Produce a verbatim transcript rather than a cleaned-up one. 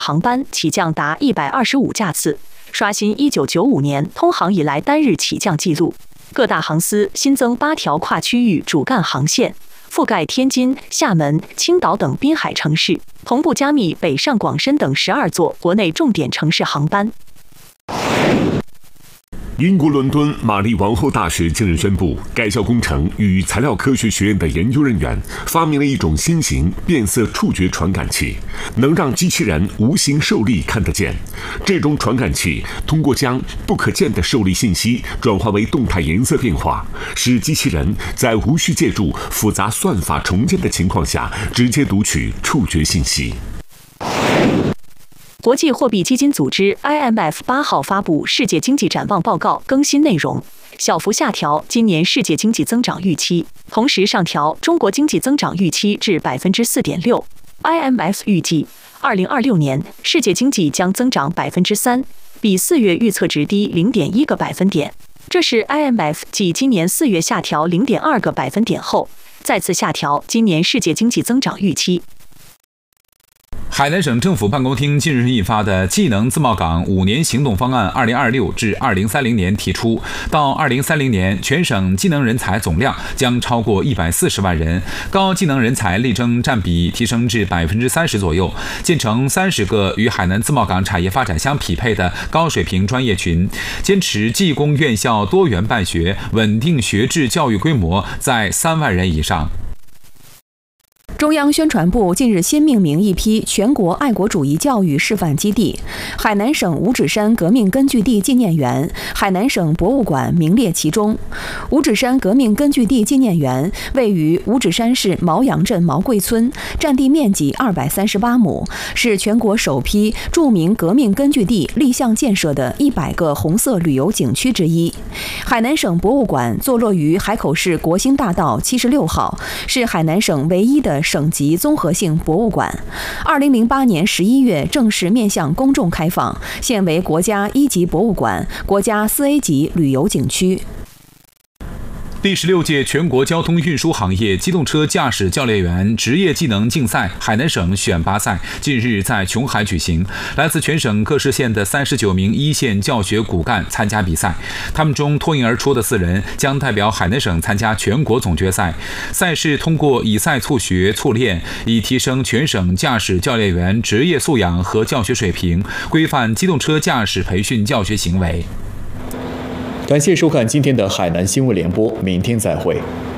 航班起降达一百二十五架次，刷新一九九五年通航以来单日起降纪录。各大航司新增八条跨区域主干航线，覆盖天津、厦门、青岛等滨海城市，同步加密北上广深等十二座国内重点城市航班。 英国伦敦玛丽王后大学近日宣布，该校工程与材料科学学院的研究人员发明了一种新型变色触觉传感器，能让机器人无形受力看得见。这种传感器通过将不可见的受力信息转化为动态颜色变化，使机器人在无需借助复杂算法重建的情况下，直接读取触觉信息。 国际货币基金组织 I M F 八号发布世界经济展望报告更新内容，小幅下调今年世界经济增长预期，同时上调中国经济增长预期至 百分之四点六。I M F 预计，二零二六年世界经济将增长 百分之三， 比四月预测值低 零点一个百分点。这是 I M F 继今年四月下调 零点二个百分点后，再次下调今年世界经济增长预期。 海南省政府办公厅近日印发的技能自贸港五年行动方案二零二六至二零三零年提出，到二零三零年，全省技能人才总量将超过一百四十万人，高技能人才力争占比提升至百分之三十左右，建成三十个与海南自贸港产业发展相匹配的高水平专业群，坚持技工院校多元办学，稳定学制教育规模在三万人以上。 中央宣传部近日新命名一批全国爱国主义教育示范基地，海南省五指山革命根据地纪念园、海南省博物馆名列其中。五指山革命根据地纪念园位于五指山市毛阳镇毛贵村，占地面积二百三十八亩，是全国首批著名革命根据地立项建设的一百个红色旅游景区之一。海南省博物馆坐落于海口市国兴大道七十六号，是海南省唯一的省级综合性博物馆。二零零八年十一月正式面向公众开放，现为国家一级博物馆、国家四 A 级旅游景区。 第十六届全国交通运输行业机动车驾驶教练员职业技能竞赛海南省选拔赛近日在琼海举行，来自全省各市县的三十九名一线教学骨干参加比赛，他们中脱颖而出的四人将代表海南省参加全国总决赛。赛事通过以赛促学促练，以提升全省驾驶教练员职业素养和教学水平，规范机动车驾驶培训教学行为。 感谢收看今天的海南新闻联播，明天再会。